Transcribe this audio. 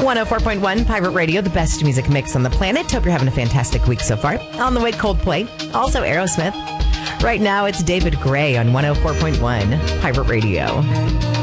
104.1 Pirate Radio, the best music mix on the planet. Hope you're having a fantastic week so far. On the way, Coldplay, also Aerosmith. Right now, it's David Gray on 104.1 Pirate Radio.